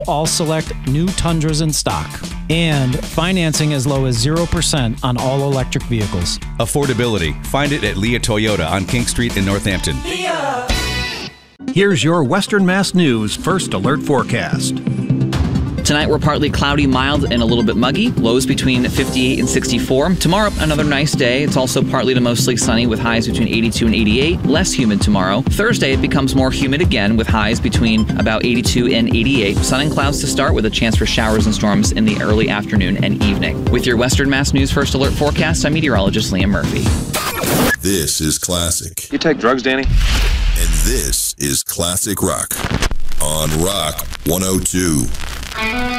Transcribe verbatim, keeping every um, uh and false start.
All select new Tundras in stock. And financing as low as zero percent on all electric vehicles. Affordability. Find it at Leah Toyota on King Street in Northampton. Leah. Here's your Western Mass News First Alert forecast. Tonight we're partly cloudy, mild, and a little bit muggy. Lows between fifty-eight and sixty-four. Tomorrow, another nice day. It's also partly to mostly sunny with highs between eighty-two and eighty-eight. Less humid tomorrow. Thursday, it becomes more humid again with highs between about eighty-two and eighty-eight. Sun and clouds to start with a chance for showers and storms in the early afternoon and evening. With your Western Mass News First Alert forecast, I'm meteorologist Liam Murphy. This is classic. You take drugs, Danny? And this is Classic Rock on Rock one oh two.